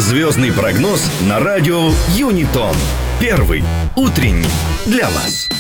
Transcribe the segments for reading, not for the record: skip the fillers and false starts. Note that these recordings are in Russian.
Звездный прогноз на радио Юнитон. Первый утренний для вас.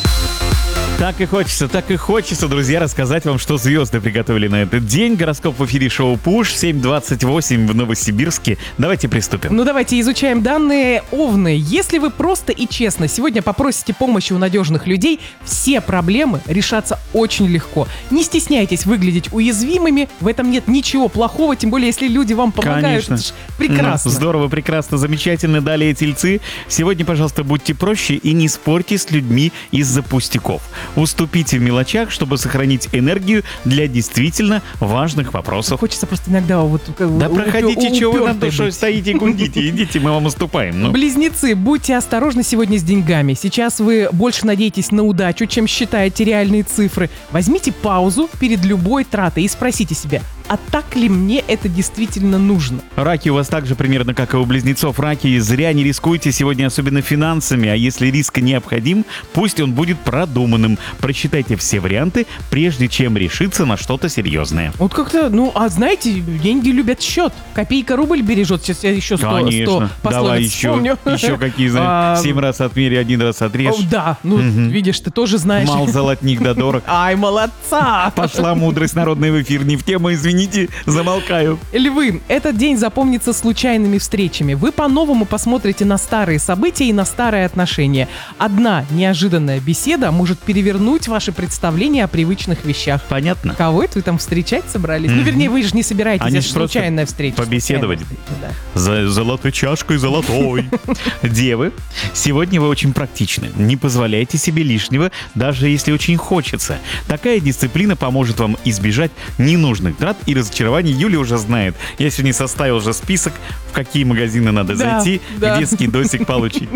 Так и хочется, друзья, рассказать вам, что звезды приготовили на этот день. Гороскоп в эфире шоу «Пуш», 7:28 в Новосибирске. Давайте приступим. Ну давайте изучаем данные. Овны, если вы просто и честно сегодня попросите помощи у надежных людей, все проблемы решатся очень легко. Не стесняйтесь выглядеть уязвимыми, в этом нет ничего плохого, тем более если люди вам помогают. Конечно. Это ж прекрасно. Здорово, прекрасно, замечательно. Далее, тельцы. Сегодня, пожалуйста, будьте проще и не спорьте с людьми из-за пустяков. Уступите в мелочах, чтобы сохранить энергию для действительно важных вопросов. Хочется просто иногда вот... Да проходите, что вы над душой быть. стоите и гундите. Идите, мы вам уступаем. Ну. Близнецы, будьте осторожны сегодня с деньгами. Сейчас вы больше надеетесь на удачу, чем считаете реальные цифры. Возьмите паузу перед любой тратой и спросите себя, а так ли мне это действительно нужно? Раки у вас также примерно как и у близнецов. Раки, зря не рискуйте сегодня, особенно финансами, а если риск необходим, пусть он будет продуманным. Просчитайте все варианты, прежде чем решиться на что-то серьезное. Вот как-то, знаете, деньги любят счет. Копейка рубль бережет. Сейчас я еще 100 Конечно, давай пословиц вспомню. еще какие, знаешь, 7 раз отмери, 1 раз отрежь. Да, видишь, ты тоже знаешь. Мал золотник да дорог. Ай, молодца! Пошла мудрость народная в эфир, не в тему, извините, замолкаю. Львы, этот день запомнится случайными встречами. Вы по-новому посмотрите на старые события и на старые отношения. Одна неожиданная беседа может перевернуть ваши представления о привычных вещах. Понятно. Кого это вы там встречать собрались? Ну, вернее, вы же не собираетесь, Они это ж же случайная просто встреча. побеседовать. Да. За золотой чашкой золотой. Девы, сегодня вы очень практичны. Не позволяйте себе лишнего, даже если очень хочется. Такая дисциплина поможет вам избежать ненужных трат и разочарований. Юля уже знает. Я сегодня составил уже список, в какие магазины надо зайти, где скидосик получить.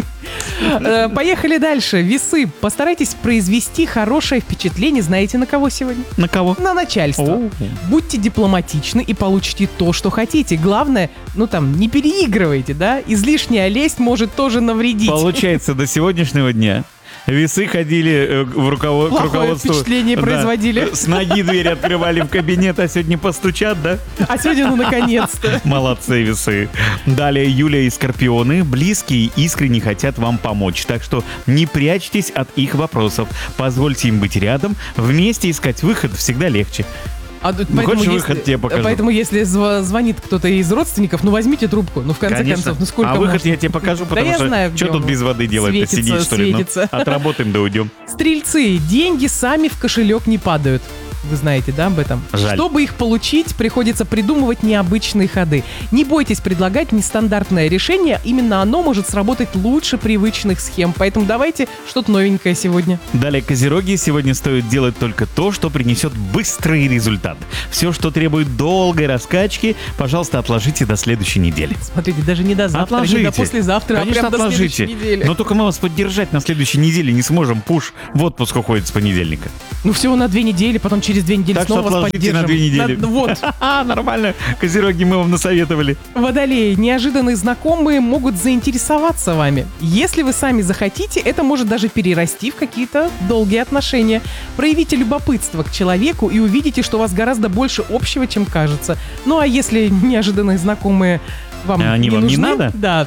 Поехали дальше. Весы. Постарайтесь произвести хорошее впечатление. Знаете, на кого сегодня? На кого? На начальство. Будьте дипломатичны и получите то, что хотите. Главное, не переигрывайте, да? Излишняя лесть может тоже навредить. Получается, до сегодняшнего дня весы ходили к руководству. Плохое впечатление производили. С ноги двери открывали в кабинет, а сегодня постучат, да? А сегодня, наконец-то. Молодцы, весы. Далее Юлия и Скорпионы. Близкие искренне хотят вам помочь, так что не прячьтесь от их вопросов. Позвольте им быть рядом. Вместе искать выход всегда легче. Хочешь выход тебе покажу? Поэтому, если звонит кто-то из родственников, возьмите трубку. В конце концов, сколько можно? выход я тебе покажу, потому что что тут без воды делать-то, сидеть, что ли? Отработаем да уйдем. Стрельцы, деньги сами в кошелек не падают. Вы знаете, да, об этом? Жаль. Чтобы их получить, приходится придумывать необычные ходы. Не бойтесь предлагать нестандартное решение, именно оно может сработать лучше привычных схем. Поэтому давайте что-то новенькое сегодня. Далее, Козероги, сегодня стоит делать только то, что принесет быстрый результат. Все, что требует долгой раскачки, пожалуйста, отложите до следующей недели. Смотрите, даже не до завтра, не до послезавтра, конечно, а прям до следующей недели. Но только мы вас поддержать на следующей неделе не сможем. Пуш в отпуск уходит с понедельника. Всего на 2 недели, потом через 2 недели так снова что вас поддержим. На 2 недели. Вот. Нормально. Козероги, мы вам насоветовали. Водолеи, неожиданные знакомые могут заинтересоваться вами. Если вы сами захотите, это может даже перерасти в какие-то долгие отношения. Проявите любопытство к человеку и увидите, что у вас гораздо больше общего, чем кажется. А если неожиданные знакомые вам они не вам нужны, не надо? Да,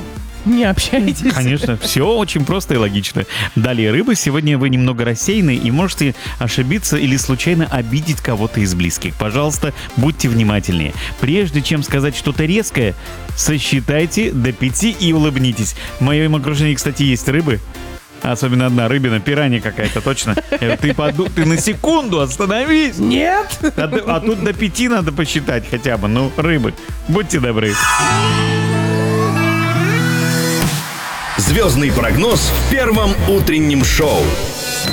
не общайтесь. Конечно, все очень просто и логично. Далее, рыбы, сегодня вы немного рассеяны и можете ошибиться или случайно обидеть кого-то из близких. Пожалуйста, будьте внимательнее. Прежде чем сказать что-то резкое, сосчитайте до 5 и улыбнитесь. В моем окружении, кстати, есть рыбы. Особенно одна рыбина, пиранья какая-то, точно. Ты на секунду остановись. Нет. А тут до 5 надо посчитать хотя бы. Рыбы, будьте добры. Звездный прогноз в первом утреннем шоу.